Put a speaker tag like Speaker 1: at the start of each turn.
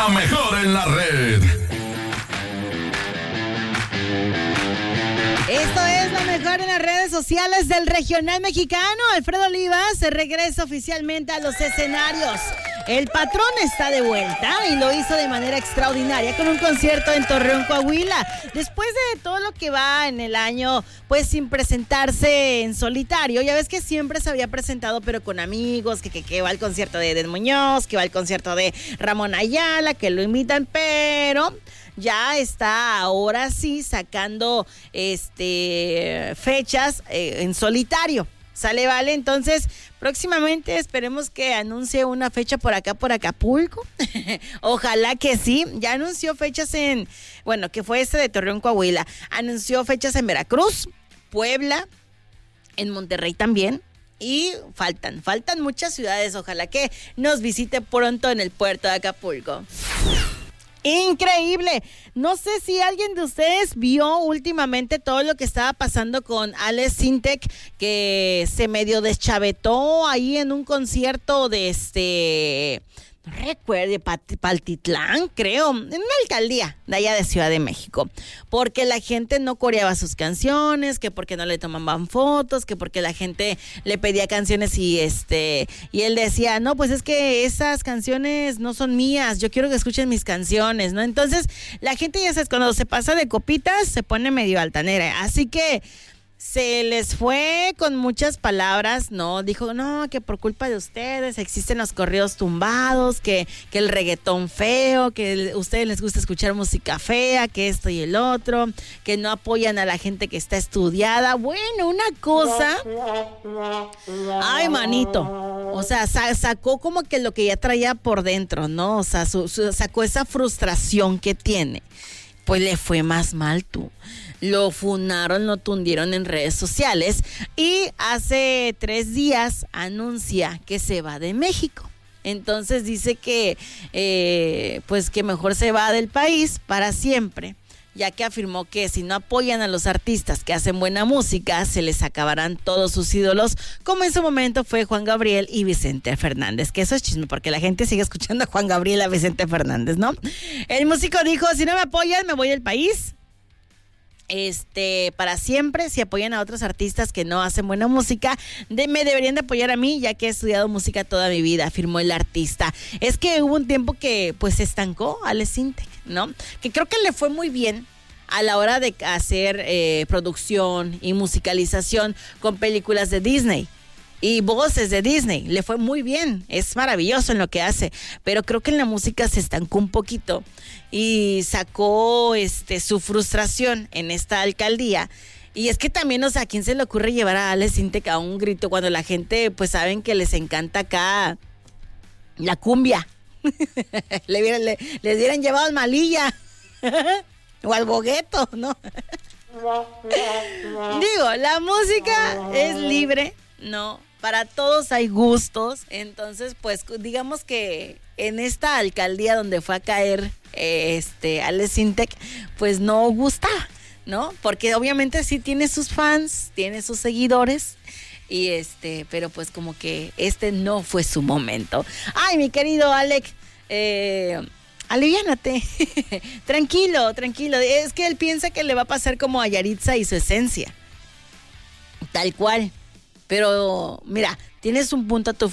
Speaker 1: La mejor en la red.
Speaker 2: Esto es lo mejor en las redes sociales del regional mexicano. Alfredo Olivas se regresa oficialmente a los escenarios. El patrón está de vuelta y lo hizo de manera extraordinaria con un concierto en Torreón, Coahuila. Después de todo lo que va en el año, pues sin presentarse en solitario, ya ves que siempre se había presentado, pero con amigos, que va al concierto de Eden Muñoz, que va al concierto de Ramón Ayala, que lo invitan, pero ya está ahora sí sacando fechas en solitario. ¿Sale, vale? Entonces, próximamente esperemos que anuncie una fecha por acá, por Acapulco. Ojalá que sí. Ya anunció fechas que fue de Torreón, Coahuila. Anunció fechas en Veracruz, Puebla, en Monterrey también. Y faltan muchas ciudades. Ojalá que nos visite pronto en el puerto de Acapulco. Increíble. No sé si alguien de ustedes vio últimamente todo lo que estaba pasando con Alex Sintek, que se medio deschavetó ahí en un concierto de no recuerdo, Paltitlán, creo, en una alcaldía de allá de Ciudad de México, porque la gente no coreaba sus canciones, que porque no le tomaban fotos, que porque la gente le pedía canciones y él decía, no, pues es que esas canciones no son mías, yo quiero que escuchen mis canciones, ¿no? Entonces, la gente ya sabes, cuando se pasa de copitas, se pone medio altanera, así que se les fue con muchas palabras, ¿no? Dijo, no, que por culpa de ustedes existen los corridos tumbados, que el reggaetón feo, que a ustedes les gusta escuchar música fea, que esto y el otro, que no apoyan a la gente que está estudiada. Bueno, una cosa. Ay, manito. O sea, sacó como que lo que ya traía por dentro, ¿no? O sea, sacó esa frustración que tiene. Pues le fue más mal tú. Lo funaron, lo tundieron en redes sociales y hace 3 días anuncia que se va de México. Entonces dice que pues que mejor se va del país para siempre, ya que afirmó que si no apoyan a los artistas que hacen buena música, se les acabarán todos sus ídolos, como en su momento fue Juan Gabriel y Vicente Fernández, que eso es chisme, porque la gente sigue escuchando a Juan Gabriel y a Vicente Fernández, ¿no? El músico dijo, si no me apoyan, me voy del país. Para siempre. Si apoyan a otros artistas que no hacen buena música, me deberían de apoyar a mí, ya que he estudiado música toda mi vida, afirmó el artista. Es que hubo un tiempo que pues se estancó Alex Sintek, ¿no? Que creo que le fue muy bien a la hora de hacer producción y musicalización con películas de Disney y voces de Disney. Le fue muy bien, es maravilloso en lo que hace, pero creo que en la música se estancó un poquito y sacó su frustración en esta alcaldía. Y es que también, o sea, ¿a quién se le ocurre llevar a Alex Sintek a un grito cuando la gente, pues saben que les encanta acá la cumbia? Les hubieran llevado al Malilla o al Bogueto, ¿no? Digo, la música es libre, ¿no? Para todos hay gustos, entonces pues digamos que en esta alcaldía donde fue a caer Alex Sintek, pues no gustaba, ¿no? Porque obviamente sí tiene sus fans, tiene sus seguidores y pero pues como que no fue su momento. Ay, mi querido Alex, aliviánate, tranquilo, es que él piensa que le va a pasar como a Yaritza y su esencia, tal cual. Pero mira, tienes un punto